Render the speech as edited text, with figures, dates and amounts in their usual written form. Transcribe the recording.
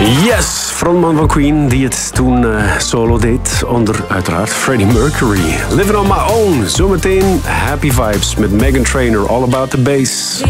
Yes, frontman van Queen die het toen solo deed onder uiteraard Freddie Mercury. Living on my own. Zometeen Happy Vibes met Meghan Trainor, All About the Bass.